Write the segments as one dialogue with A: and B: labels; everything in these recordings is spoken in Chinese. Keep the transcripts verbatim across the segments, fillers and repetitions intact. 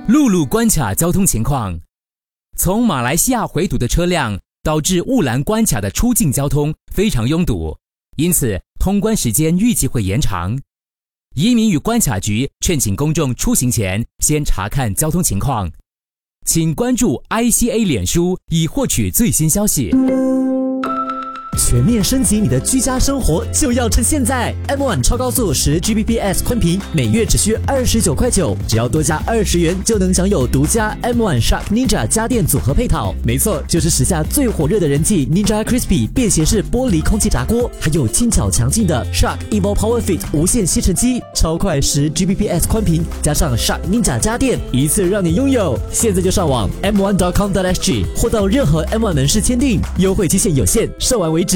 A: 陆路关卡交通情况。从马来西亚回堵的车辆导致雾兰关卡的出境交通非常拥堵，因此通关时间预计会延长。移民与关卡局劝请公众出行前先查看交通情况，请关注 I C A 脸书以获取最新消息。
B: 全面升级你的居家生活就要趁现在 ！M 一 超高速十 G B P S 宽频每月只需二十九块九，只要多加二十元就能享有独家 M 一 Shark Ninja 家电组合配套。没错，就是时下最火热的人气 Ninja Crispy 便携式玻璃空气炸锅，还有轻巧强劲的 Shark Evo Power Fit 无线吸尘机，超快十 G B P S 宽频加上 Shark Ninja 家电，一次让你拥有。现在就上网 m one dot com dot s g 或到任何 M 一 门市签订，优惠期限有限，售完为止。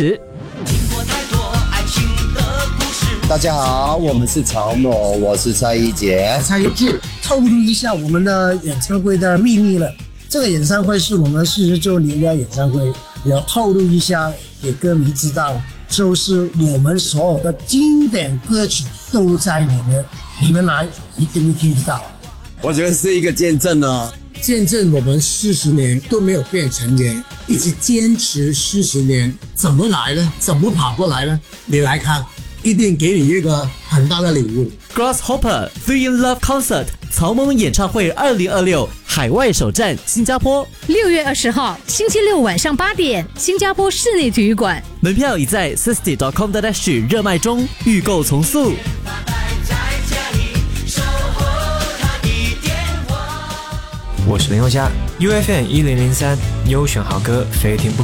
C: 大家好，我们是曹某，我是蔡一杰。
D: 蔡一杰，透露一下我们的演唱会的秘密了。这个演唱会是我们四十周年的演唱会，要透露一下给歌迷知道，就是我们所有的经典歌曲都在里面，你们来一定会听得到。
C: 我觉得是一个见证哦。
D: 见证我们四十年都没有变成年，一直坚持四十年，怎么来呢？怎么跑过来呢？你来看，一定给你一个很大的礼物。
B: Grasshopper Three in Love Concert 曹萌演唱会二零二六海外首站新加坡，
E: 六月二十号星期六晚上八点，新加坡室内体育馆，
B: 门票已在 sixty dot com dot s g 热卖中，预购从速。
F: 我是林宥嘉 ，U F M 一零零三，优选好歌，非听不可。